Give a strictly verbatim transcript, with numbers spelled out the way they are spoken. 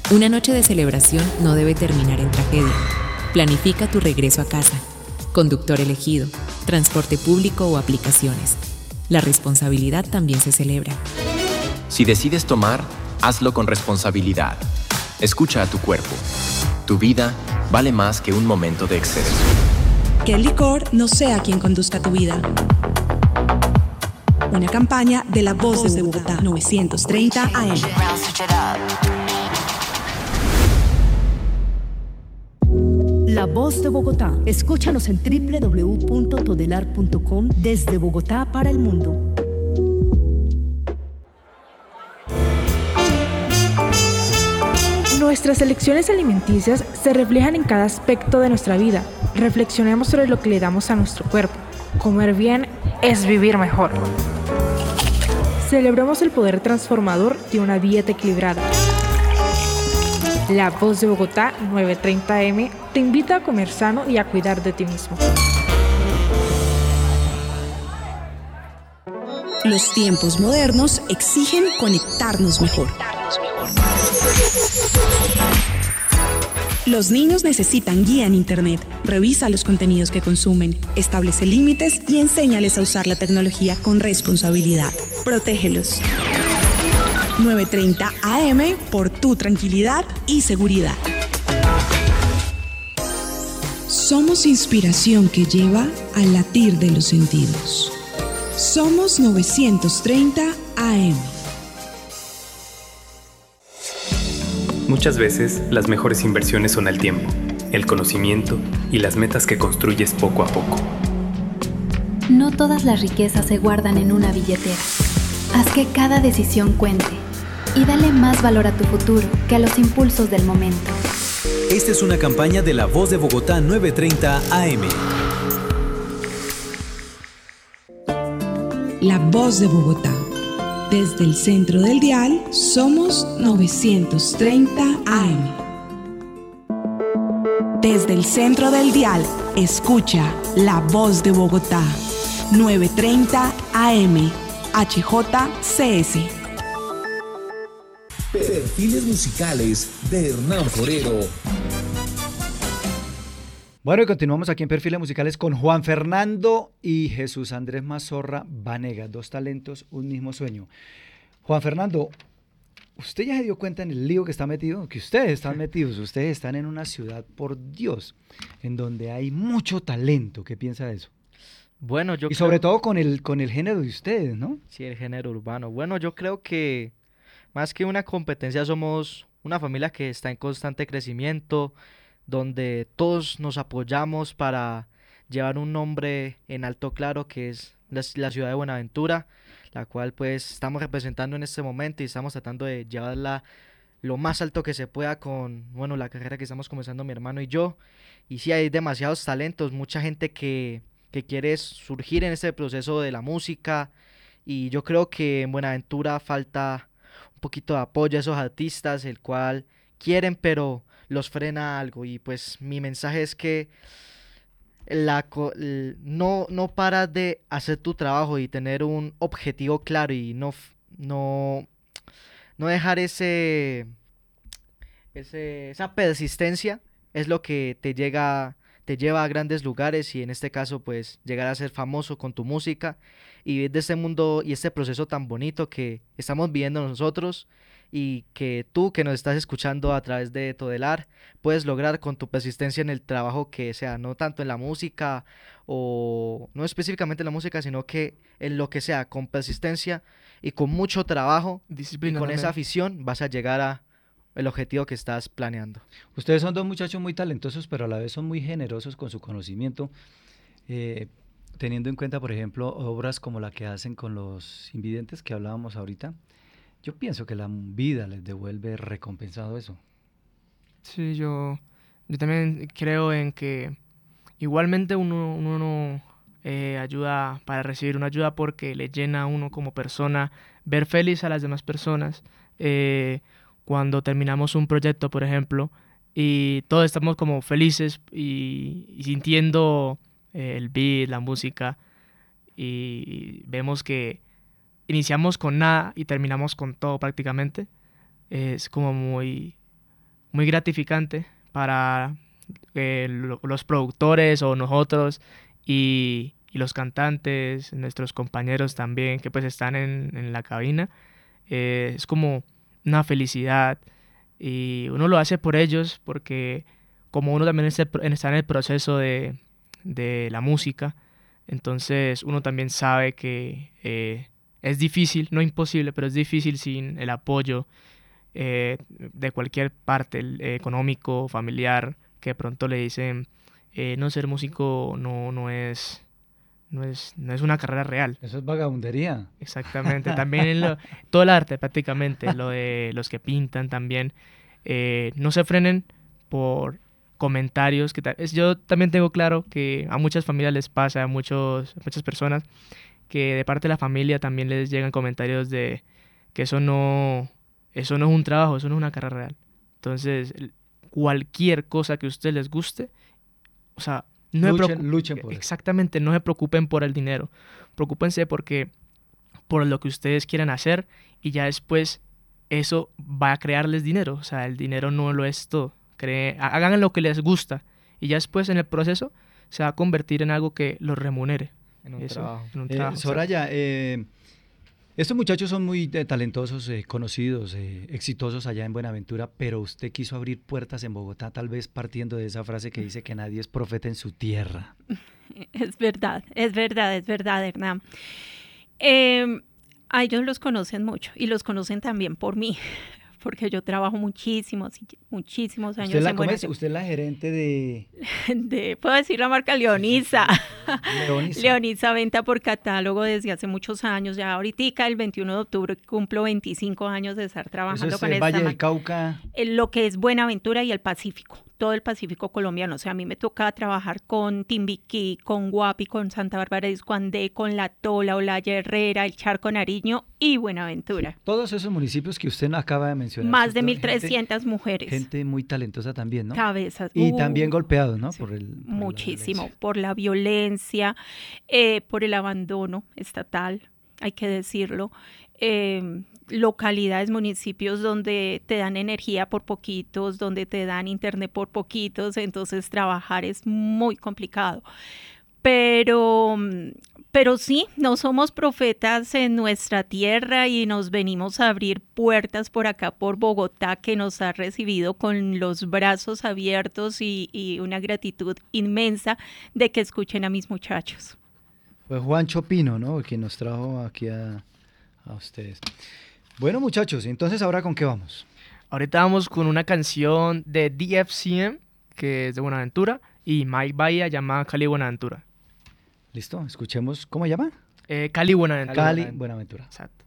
Una noche de celebración no debe terminar en tragedia. Planifica tu regreso a casa. Conductor elegido, transporte público o aplicaciones. La responsabilidad también se celebra. Si decides tomar, hazlo con responsabilidad. Escucha a tu cuerpo. Tu vida vale más que un momento de exceso. Que el licor no sea quien conduzca tu vida. Una campaña de La Voz de Bogotá, novecientos treinta A M. La Voz de Bogotá. Escúchanos en doble u doble u doble u punto todelar punto com desde Bogotá para el mundo. Nuestras elecciones alimenticias se reflejan en cada aspecto de nuestra vida. Reflexionemos sobre lo que le damos a nuestro cuerpo. Comer bien es vivir mejor. Celebremos el poder transformador de una dieta equilibrada. La Voz de Bogotá, novecientos treinta A M, te invita a comer sano y a cuidar de ti mismo. Los tiempos modernos exigen conectarnos mejor. Los niños necesitan guía en Internet. Revisa los contenidos que consumen, establece límites y enséñales a usar la tecnología con responsabilidad. Protégelos. novecientos treinta A M por tu tranquilidad y seguridad. Somos inspiración que lleva al latir de los sentidos. Somos novecientos treinta A M. Muchas veces las mejores inversiones son el tiempo, el conocimiento y las metas que construyes poco a poco. No todas las riquezas se guardan en una billetera. Haz que cada decisión cuente y dale más valor a tu futuro que a los impulsos del momento. Esta es una campaña de La Voz de Bogotá novecientos treinta A M. La Voz de Bogotá. Desde el centro del dial, somos novecientos treinta A M. Desde el centro del dial, escucha La Voz de Bogotá. novecientos treinta A M. H J C S. Perfiles musicales de Hernán Forero. Bueno, y continuamos aquí en Perfiles Musicales con Juan Fernando y Jesús Andrés Mazorra Vanegas, dos talentos, un mismo sueño. Juan Fernando, ¿usted ya se dio cuenta en el lío que está metido? Que ustedes están metidos, ustedes están en una ciudad, por Dios, en donde hay mucho talento. ¿Qué piensa de eso? Bueno, yo y creo... sobre todo con el, con el género de ustedes, ¿no? Sí, el género urbano. Bueno, yo creo que más que una competencia somos una familia que está en constante crecimiento, donde todos nos apoyamos para llevar un nombre en alto claro que es la, la ciudad de Buenaventura, la cual pues estamos representando en este momento y estamos tratando de llevarla lo más alto que se pueda con, bueno, la carrera que estamos comenzando mi hermano y yo. Y sí, hay demasiados talentos, mucha gente que, que quiere surgir en este proceso de la música, y yo creo que en Buenaventura falta un poquito de apoyo a esos artistas, el cual quieren pero los frena algo. Y pues mi mensaje es que la, no, no paras de hacer tu trabajo y tener un objetivo claro y no, no, no dejar ese, ese, esa persistencia es lo que te llega, te lleva a grandes lugares, y en este caso pues llegar a ser famoso con tu música y vivir de este mundo y este proceso tan bonito que estamos viviendo nosotros, y que tú que nos estás escuchando a través de Todelar puedes lograr con tu persistencia en el trabajo que sea, no tanto en la música o no específicamente en la música, sino que en lo que sea, con persistencia y con mucho trabajo, disciplina, y con esa afición vas a llegar a el objetivo que estás planeando. Ustedes son dos muchachos muy talentosos, pero a la vez son muy generosos con su conocimiento, eh, teniendo en cuenta, por ejemplo, obras como la que hacen con los invidentes que hablábamos ahorita. Yo pienso que la vida les devuelve recompensado eso. Sí, yo, yo también creo en que igualmente uno, uno no eh, ayuda para recibir una ayuda porque le llena a uno como persona ver feliz a las demás personas. Eh, cuando terminamos un proyecto, por ejemplo, y todos estamos como felices y, y sintiendo eh, el beat, la música, y vemos que iniciamos con nada y terminamos con todo prácticamente, es como muy, muy gratificante para eh, lo, los productores o nosotros y, y los cantantes, nuestros compañeros también que pues están en, en la cabina. Eh, es como una felicidad y uno lo hace por ellos porque como uno también está en el proceso de, de la música, entonces uno también sabe que eh, es difícil, no imposible, pero es difícil sin el apoyo eh, de cualquier parte, eh, económico, familiar, que de pronto le dicen, eh, no, ser músico no, no es... No es, no es una carrera real. Eso es vagabundería. Exactamente. También en lo, todo el arte prácticamente, lo de los que pintan también, eh, no se frenen por comentarios. Que ta- es, yo también tengo claro que a muchas familias les pasa, a, muchos, a muchas personas, que de parte de la familia también les llegan comentarios de que eso no, eso no es un trabajo, eso no es una carrera real. Entonces, cualquier cosa que a ustedes les guste, o sea, no luchen, preocup- luchen por exactamente, no se preocupen por el dinero, preocúpense porque por lo que ustedes quieran hacer y ya después eso va a crearles dinero, o sea, el dinero no lo es todo, Cree, hagan lo que les gusta y ya después en el proceso se va a convertir en algo que los remunere. En un eso, trabajo. En un Eh, trabajo Soraya, eh, estos muchachos son muy eh, talentosos, eh, conocidos, eh, exitosos allá en Buenaventura, pero usted quiso abrir puertas en Bogotá, tal vez partiendo de esa frase que dice que nadie es profeta en su tierra. Es verdad, es verdad, es verdad, Hernán. Eh, a ellos los conocen mucho y los conocen también por mí, porque yo trabajo muchísimos, muchísimos años ¿Usted, la, en ¿cómo es? Buenaventura. ¿Usted es la gerente de...? de puedo decir la marca Leonisa. Leonisa. Leonisa venta por catálogo desde hace muchos años. Ya ahorita el veintiuno de octubre cumplo veinticinco años de estar trabajando Eso es con eh, esta Valle del marca. Cauca. En lo que es Buenaventura y el Pacífico, todo el Pacífico colombiano. O sea, a mí me toca trabajar con Timbiquí, con Guapi, con Santa Bárbara de Iscuandé, con La Tola, Olaya Herrera, el Charco Nariño y Buenaventura. Todos esos municipios que usted acaba de mencionar. Más de son mil gente- trescientas mujeres. Gente muy talentosa también, ¿no? Cabezas. Y Uh, también golpeados, ¿no? sí, por el, por muchísimo, la violencia. por la violencia, eh, por el abandono estatal, hay que decirlo. Eh, localidades, municipios donde te dan energía por poquitos, donde te dan internet por poquitos, entonces trabajar es muy complicado. Pero, pero sí, no somos profetas en nuestra tierra y nos venimos a abrir puertas por acá, por Bogotá, que nos ha recibido con los brazos abiertos y, y una gratitud inmensa de que escuchen a mis muchachos. Fue Juancho Pino, ¿no? Quien nos trajo aquí a, a ustedes. Bueno, muchachos, entonces, ¿ahora con qué vamos? Ahorita vamos con una canción de D F C M, que es de Buenaventura, y Mike Bahía, llamada Cali Buenaventura. Listo, escuchemos, ¿cómo llama? Eh, Cali Buenaventura. Cali Buenaventura. Exacto.